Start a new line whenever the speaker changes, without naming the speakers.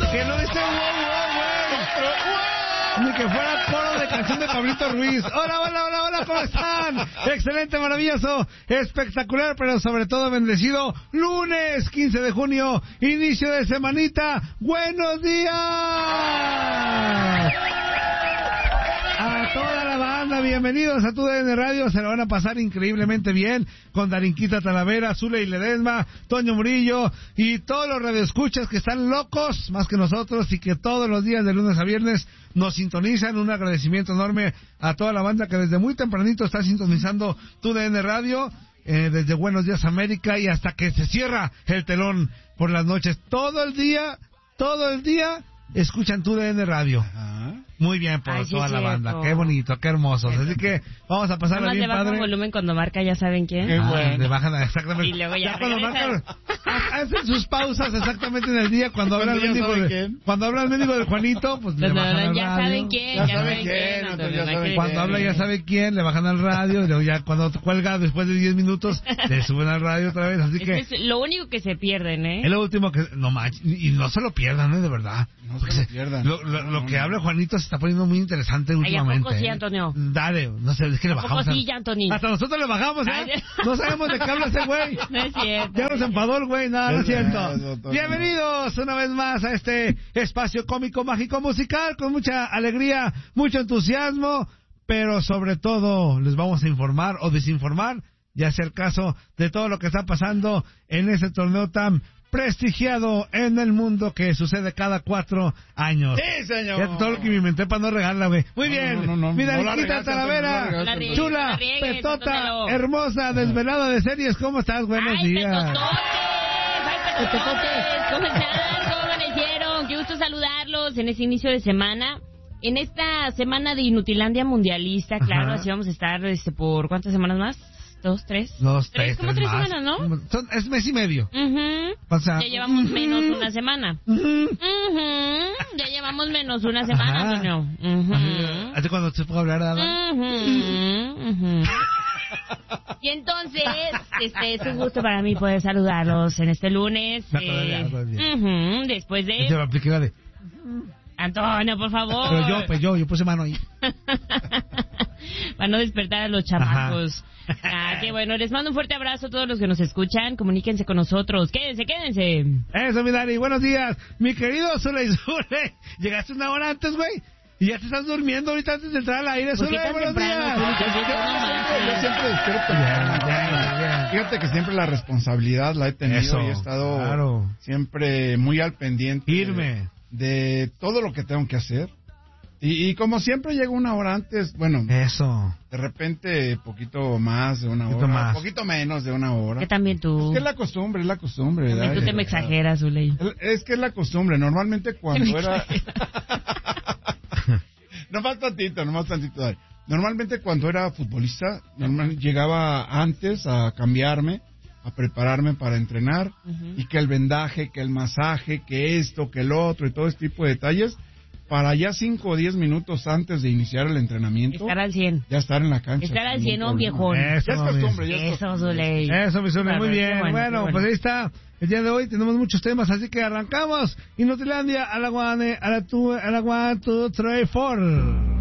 Que no dice wow, ni que fuera coro de canción de Pablito Ruiz. Hola, ¿cómo están? Excelente, maravilloso, espectacular, pero sobre todo bendecido. Lunes 15 de junio, inicio de semanita. ¡Buenos días! A toda la banda, bienvenidos a TUDN Radio. Se lo van a pasar increíblemente bien con Darinquita Talavera, Zule y Ledesma, Toño Murillo y todos los radioescuchas que están locos más que nosotros y que todos los días de lunes a viernes nos sintonizan. Un agradecimiento enorme a toda la banda que desde muy tempranito está sintonizando TUDN Radio, desde Buenos Días América y hasta que se cierra el telón por las noches. Todo el día escuchan TUDN Radio. Ajá. Muy bien por toda la banda. Qué bonito, qué hermosos. Así que vamos a pasarla bien, padre.
Le bajan volumen cuando marca, ya saben quién.
Qué bueno. Le bajan exactamente.
Y luego ya
cuando marcan, hacen sus pausas exactamente en el día cuando habla el mendigo de Juanito, pues le bajan al radio.
Ya saben quién, ya saben quién.
Cuando habla ya sabe quién, le bajan al radio y luego ya cuando cuelga después de 10 minutos le suben al radio otra vez. Así que
es lo único que se pierden, ¿eh?
Es lo último que no manches, y no se lo pierdan, de verdad.
No se lo pierdan.
Lo que habla Juanito se está poniendo muy interesante últimamente.
¿A poco sí, Antonio?
Dale, no sé, es que le bajamos.
¿A poco sí, Antonio?
Hasta nosotros le bajamos, ¿eh? No sabemos de qué habla ese güey.
No es cierto.
Ya nos enfadó el güey, no es cierto. Bienvenidos una vez más a este espacio cómico, mágico, musical, con mucha alegría, mucho entusiasmo, pero sobre todo les vamos a informar o desinformar, ya sea el caso de todo lo que está pasando en ese torneo tan prestigiado en el mundo que sucede cada 4 años.
¡Sí, señor!
Ya todo lo que me inventé para no regarla, güey. Muy bien. Mi Darinquita Talavera, chula, petota, hermosa, desvelada de series. ¿Cómo estás? Buenos días.
¡Petototes! ¿Cómo están? ¿Cómo amanecieron? Qué gusto saludarlos en este inicio de semana. En esta semana de Inutilandia Mundialista, claro, así vamos a estar por ¿cuántas semanas más? 2, 3. Como 3 semanas, ¿no?
Es mes y medio.
O sea, ya llevamos menos una semana. Ya llevamos menos una semana, Antonio.
¿Hace cuando se puede hablar,
Y entonces, es un gusto para mí poder saludarlos en este lunes. Después de...
Se me apliqué la de...
Antonio, por favor.
Pero yo puse mano ahí.
Para no despertar a los chamacos. Qué bueno. Les mando un fuerte abrazo a todos los que nos escuchan. Comuníquense con nosotros. Quédense.
Eso, mi Dari. Buenos días. Mi querido Zule. Llegaste una hora antes, güey. Y ya te estás durmiendo ahorita antes de entrar al aire. Zule, buenos días.
Yo siempre despierto. Fíjate que siempre la responsabilidad la he tenido y he estado siempre muy al pendiente.
Firme.
De todo lo que tengo que hacer. Y como siempre llego una hora antes, bueno,
eso.
De repente poquito más de una hora, poquito menos de una hora.
Que también tú.
Es que es la costumbre, ¿verdad?
También tú te me exageras, Zuley.
Es que es la costumbre, normalmente cuando era... Nomás tantito. Normalmente cuando era futbolista, llegaba antes a cambiarme, a prepararme para entrenar, y que el vendaje, que el masaje, que esto, que el otro, y todo este tipo de detalles, para ya 5 o 10 minutos antes de iniciar el entrenamiento...
Estar al 100.
Ya estar en la cancha.
Estar al 100, ¿no, viejón?
Eso,
ya es costumbre,
Eso, Zuley.
Eso, mi Zuley, muy bien. Bueno, pues ahí está. El día de hoy tenemos muchos temas, así que arrancamos. Inutilandia, a la 1, 2, 3, 4...